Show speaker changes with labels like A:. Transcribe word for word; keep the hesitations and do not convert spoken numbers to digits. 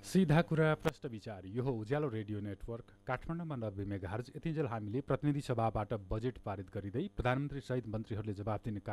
A: सीधा कुरा प्रश्न विचार यो हो उज्यालो रेडियो नेटवर्क काठमाडौँमा नब्बे मेगाहर्ज यतिन्जेल हामीले प्रतिनिधि सभाबाट बजेट पारित गरिँदै प्रधानमन्त्री सहित मन्त्रीहरूले जवाफ दिने